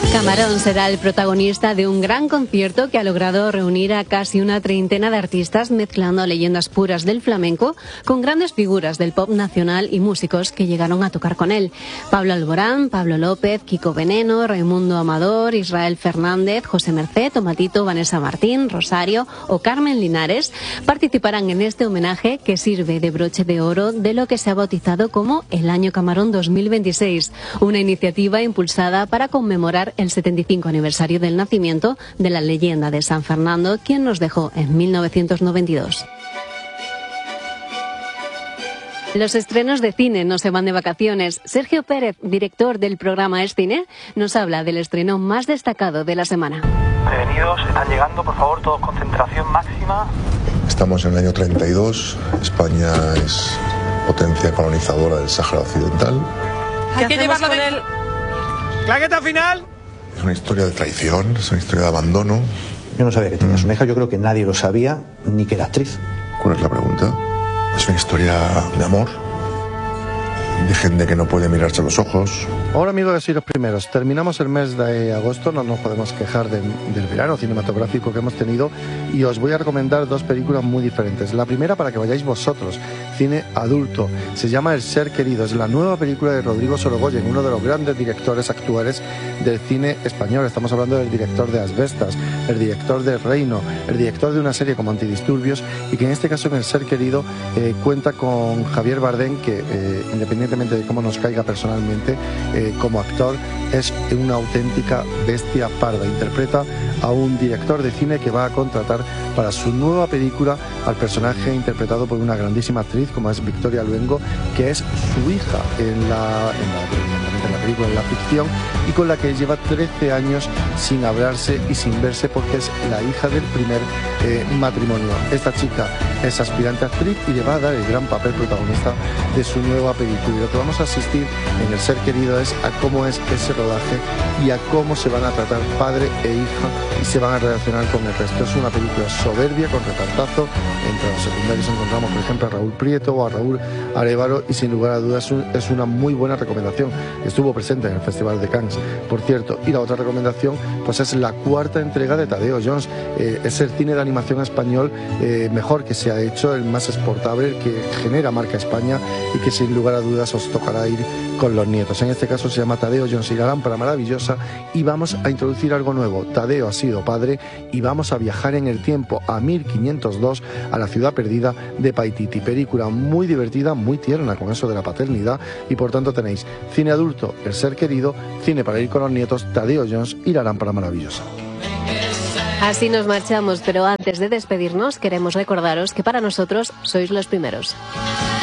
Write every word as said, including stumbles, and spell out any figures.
Camarón será el protagonista de un gran concierto que ha logrado reunir a casi una treintena de artistas mezclando leyendas puras del flamenco con grandes figuras del pop nacional y músicos que llegaron a tocar con él. Pablo Alborán, Pablo López, Kiko Veneno, Raimundo Amador, Israel Fernández, José Merced, Tomatito, Vanessa Martín, Rosario o Carmen Linares participarán en este homenaje que sirve de broche de oro de lo que se ha bautizado como el Año Camarón dos mil veintiséis, una iniciativa impulsada para conmemorar el setenta y cinco aniversario del nacimiento de la leyenda de San Fernando, quien nos dejó en mil novecientos noventa y dos. Los estrenos de cine no se van de vacaciones. Sergio Pérez, director del programa Es Cine, nos habla del estreno más destacado de la semana. Prevenidos, están llegando, por favor, todos concentración máxima. Estamos en el año treinta y dos, España es potencia colonizadora del Sáhara Occidental. Hay que llevarlo con el... ¿Claqueta final? Es una historia de traición, es una historia de abandono. Yo no sabía que tenías una hija, yo creo que nadie lo sabía, ni que era actriz. ¿Cuál es la pregunta? Es una historia de amor, de gente que no puede mirarse a los ojos. Ahora, amigos, sois los primeros. Terminamos el mes de agosto, no nos podemos quejar de, del verano cinematográfico que hemos tenido y os voy a recomendar dos películas muy diferentes. La primera para que vayáis vosotros, cine adulto. Se llama El Ser Querido, es la nueva película de Rodrigo Sorogoyen, uno de los grandes directores actuales del cine español. Estamos hablando del director de Asbestas, el director de Reino, el director de una serie como Antidisturbios y que en este caso en El Ser Querido eh, cuenta con Javier Bardem, que eh, independientemente de cómo nos caiga personalmente, eh, como actor es una auténtica bestia parda. Interpreta a un director de cine que va a contratar para su nueva película al personaje interpretado por una grandísima actriz como es Victoria Luengo, que es su hija en la, en la, en la película, en la ficción, y con la que lleva trece años sin hablarse y sin verse porque es la hija del primer eh, matrimonio. Esta chica es aspirante actriz y le va a dar el gran papel protagonista de su nueva película. Y lo que vamos a asistir en El Ser Querido es a cómo es ese rodaje y a cómo se van a tratar padre e hija y se van a relacionar con el resto. Es una película soberbia, con repartazo. Entre los secundarios encontramos, por ejemplo, a Raúl Prieto o a Raúl Arévalo y sin lugar a dudas es una muy buena recomendación. Estuvo presente en el Festival de Cannes, por cierto. Y la otra recomendación pues es la cuarta entrega de Tadeo Jones. Eh, es el cine de animación español eh, mejor que se ha hecho, el más exportable, el que genera marca España y que sin lugar a dudas os tocará ir con los nietos. En este caso se llama Tadeo Jones y la lámpara maravillosa y vamos a introducir algo nuevo. Tadeo ha sido padre y vamos a viajar en el tiempo a mil quinientos dos a la ciudad perdida de Paititi. Película muy divertida, muy tierna con eso de la paternidad y por tanto tenéis cine adulto, El Ser Querido, cine para ir con los nietos, Tadeo Jones y la lámpara maravillosa. Así nos marchamos, pero antes de despedirnos queremos recordaros que para nosotros sois los primeros.